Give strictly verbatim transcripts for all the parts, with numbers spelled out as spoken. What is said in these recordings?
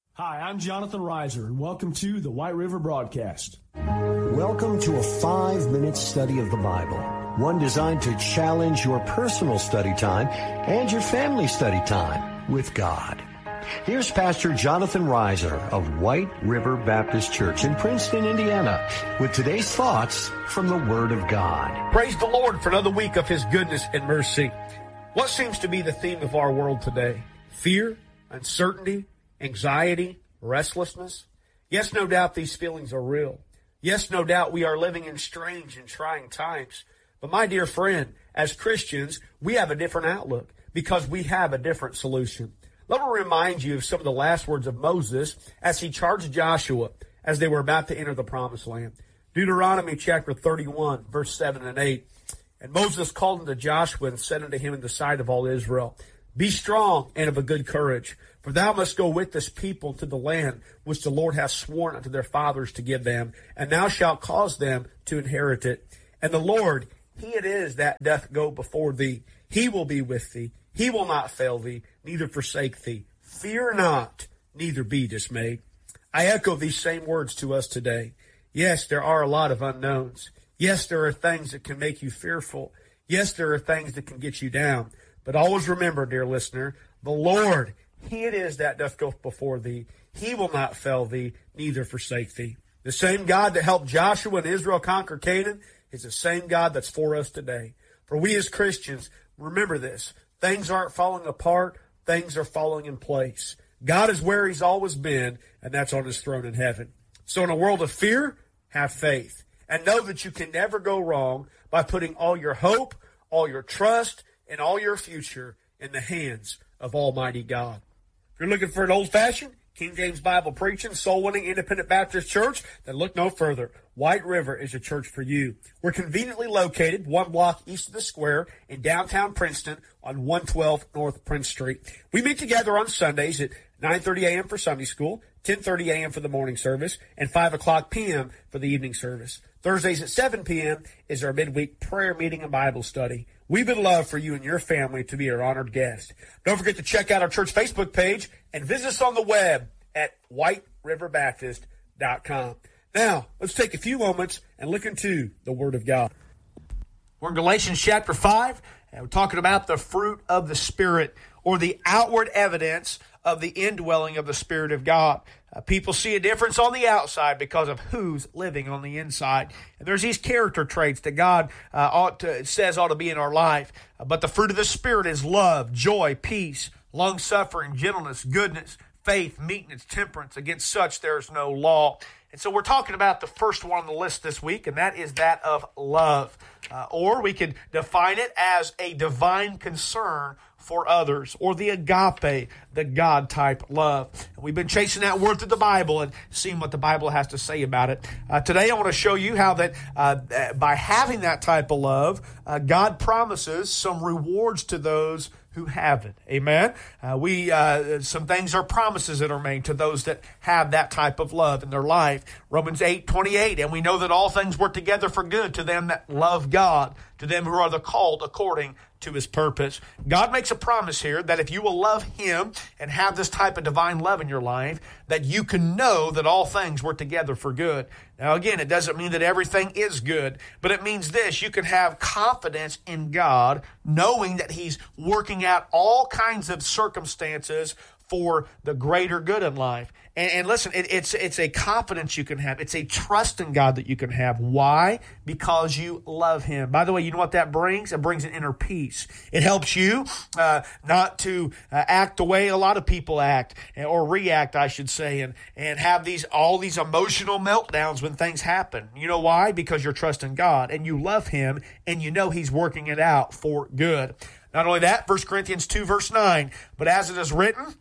Hi, I'm Jonathan Reiser, and welcome to the White River Broadcast. Welcome to a five-minute study of the Bible, one designed to challenge your personal study time and your family study time with God. Here's Pastor Jonathan Reiser of White River Baptist Church in Princeton, Indiana, with today's thoughts from the Word of God. Praise the Lord for another week of His goodness and mercy. What seems to be the theme of our world today? Fear, uncertainty, anxiety, restlessness. Yes, no doubt these feelings are real. Yes, no doubt we are living in strange and trying times. But my dear friend, as Christians, we have a different outlook because we have a different solution. Let me remind you of some of the last words of Moses as he charged Joshua as they were about to enter the promised land. Deuteronomy chapter thirty-one, verse seven and eight. And Moses called unto Joshua and said unto him in the sight of all Israel, Be strong and of a good courage, for thou must go with this people to the land which the Lord hath sworn unto their fathers to give them, and thou shalt cause them to inherit it. And the Lord, He it is that doth go before thee. He will be with thee. He will not fail thee, neither forsake thee. Fear not, neither be dismayed. I echo these same words to us today. Yes, there are a lot of unknowns. Yes, there are things that can make you fearful. Yes, there are things that can get you down. But always remember, dear listener, the Lord, He it is that doth go before thee. He will not fail thee, neither forsake thee. The same God that helped Joshua and Israel conquer Canaan is the same God that's for us today. For we as Christians, remember this. Things aren't falling apart. Things are falling in place. God is where He's always been, and that's on His throne in heaven. So in a world of fear, have faith. And know that you can never go wrong by putting all your hope, all your trust, and all your future in the hands of Almighty God. If you're looking for an old-fashioned, King James Bible preaching, soul-winning Independent Baptist church, then look no further. White River is a church for you. We're conveniently located one block east of the square in downtown Princeton on one twelve North Prince Street. We meet together on Sundays at nine thirty a.m. for Sunday school, ten thirty a.m. for the morning service, and five o'clock p.m. for the evening service. Thursdays at seven p.m. is our midweek prayer meeting and Bible study. We would love for you and your family to be our honored guest. Don't forget to check out our church Facebook page and visit us on the web at white river baptist dot com. Now, let's take a few moments and look into the Word of God. We're in Galatians chapter five, and we're talking about the fruit of the Spirit, or the outward evidence of the indwelling of the Spirit of God. Uh, people see a difference on the outside because of who's living on the inside. And there's these character traits that God uh, ought to, says ought to be in our life. Uh, but the fruit of the Spirit is love, joy, peace, long-suffering, gentleness, goodness, faith, meekness, temperance. Against such there is no law. And so we're talking about the first one on the list this week, and that is that of love. Uh, or we could define it as a divine concern for others, or the agape, the God-type love. And we've been chasing that word through the Bible and seeing what the Bible has to say about it. Uh, today I want to show you how that uh, by having that type of love, uh, God promises some rewards to those who have it. Amen? Uh, we uh, some things are promises that are made to those that have that type of love in their life. Romans eight twenty-eight, and we know that all things work together for good to them that love God, to them who are the called according to His purpose. God makes a promise here that if you will love Him and have this type of divine love in your life, that you can know that all things work together for good. Now again, it doesn't mean that everything is good, but it means this: you can have confidence in God, knowing that He's working out all kinds of circumstances for the greater good in life. And, and listen, it, it's it's a confidence you can have. It's a trust in God that you can have. Why? Because you love Him. By the way, you know what that brings? It brings an inner peace. It helps you uh, not to uh, act the way a lot of people act, or react, I should say, and, and have these all these emotional meltdowns when things happen. You know why? Because you're trusting God, and you love Him, and you know He's working it out for good. Not only that, First Corinthians two, verse nine, but as it is written,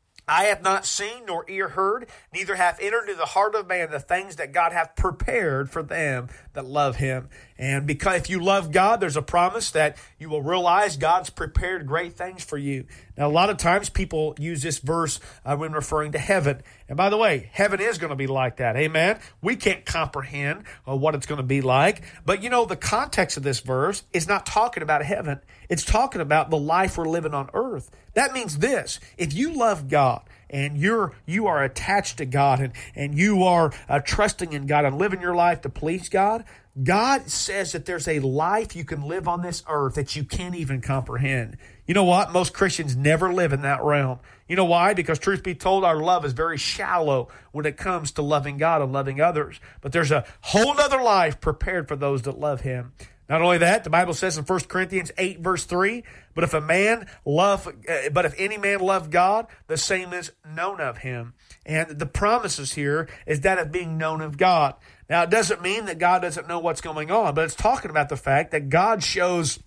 I have not seen nor ear heard, neither hath entered into the heart of man the things that God hath prepared for them that love Him. And because if you love God, there's a promise that you will realize God's prepared great things for you. Now, a lot of times people use this verse uh, when referring to heaven. And by the way, heaven is going to be like that. Amen? We can't comprehend uh, what it's going to be like. But you know, the context of this verse is not talking about heaven. It's talking about the life we're living on earth. That means this: if you love God and you're you are attached to God, and, and you are uh, trusting in God and living your life to please God, God says that there's a life you can live on this earth that you can't even comprehend. You know what? Most Christians never live in that realm. You know why? Because truth be told, our love is very shallow when it comes to loving God and loving others. But there's a whole other life prepared for those that love Him. Not only that, the Bible says in First Corinthians eight, verse three, but if a man love, uh, but if any man love God, the same is known of Him. And the promises here is that of being known of God. Now, it doesn't mean that God doesn't know what's going on, but it's talking about the fact that God shows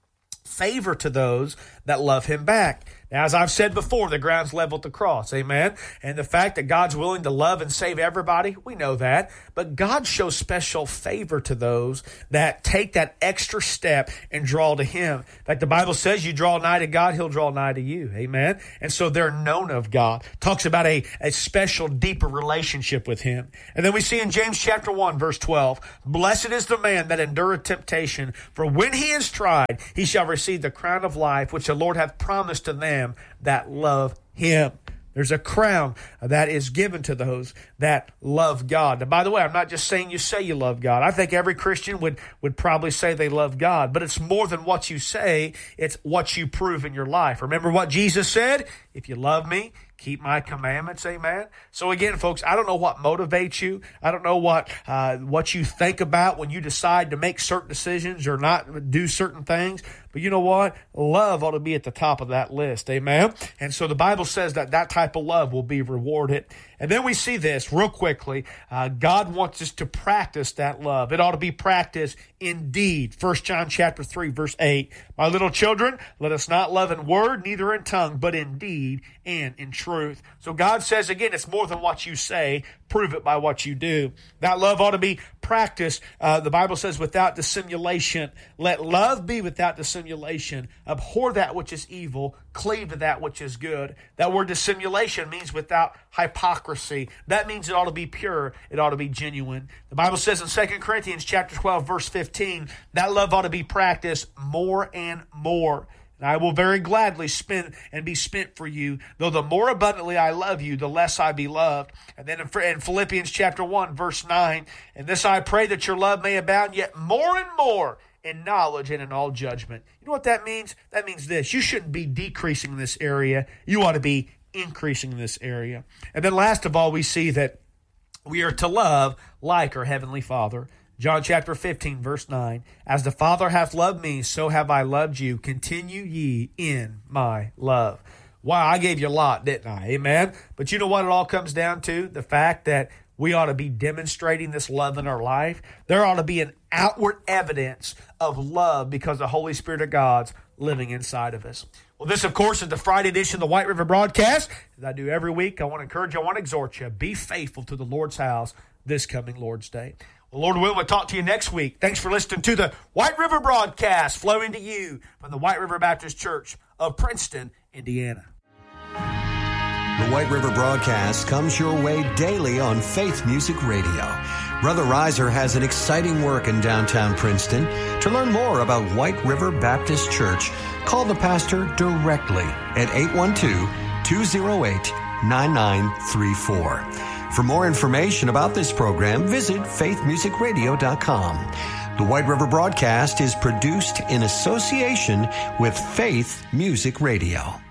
favor to those that love Him back. Now, as I've said before, the ground's level at the cross, amen? And the fact that God's willing to love and save everybody, we know that. But God shows special favor to those that take that extra step and draw to Him. In fact, the Bible says you draw nigh to God, He'll draw nigh to you, amen? And so they're known of God. Talks about a, a special, deeper relationship with Him. And then we see in James chapter one, verse twelve, blessed is the man that endureth temptation, for when he is tried, he shall receive the crown of life, which the Lord hath promised to them that love Him. There's a crown that is given to those that love God. Now, by the way, I'm not just saying you say you love God. I think every Christian would, would probably say they love God, but it's more than what you say. It's what you prove in your life. Remember what Jesus said? If you love me, keep my commandments, amen? So again, folks, I don't know what motivates you. I don't know what uh, what you think about when you decide to make certain decisions or not do certain things. But you know what? Love ought to be at the top of that list, amen? And so the Bible says that that type of love will be rewarded. And then we see this real quickly. Uh, God wants us to practice that love. It ought to be practiced in deed. First John chapter three, verse eight. My little children, let us not love in word, neither in tongue, but in deed and in truth. So God says, again, it's more than what you say. Prove it by what you do. That love ought to be practiced. Uh, the Bible says without dissimulation. Let love be without dissimulation. Abhor that which is evil. Cleave to that which is good. That word dissimulation means without hypocrisy. That means it ought to be pure. It ought to be genuine. The Bible says in Second Corinthians chapter twelve, verse fifteen, that love ought to be practiced more and more. And I will very gladly spend and be spent for you, though the more abundantly I love you, the less I be loved. And then in Philippians chapter one, verse nine, and this I pray that your love may abound yet more and more in knowledge and in all judgment. You know what that means? That means this. You shouldn't be decreasing in this area. You ought to be increasing in this area. And then last of all, we see that we are to love like our Heavenly Father. John chapter fifteen, verse nine, as the Father hath loved me, so have I loved you. Continue ye in my love. Wow, I gave you a lot, didn't I? Amen? But you know what it all comes down to? The fact that we ought to be demonstrating this love in our life. There ought to be an outward evidence of love because the Holy Spirit of God's living inside of us. Well, this, of course, is the Friday edition of the White River Broadcast. As I do every week, I want to encourage you, I want to exhort you, be faithful to the Lord's house this coming Lord's Day. Well, Lord willing, we'll talk to you next week. Thanks for listening to the White River Broadcast, flowing to you from the White River Baptist Church of Princeton, Indiana. The White River Broadcast comes your way daily on Faith Music Radio. Brother Reiser has an exciting work in downtown Princeton. To learn more about White River Baptist Church, call the pastor directly at eight one two, two oh eight, nine nine three four. For more information about this program, visit faith music radio dot com. The White River Broadcast is produced in association with Faith Music Radio.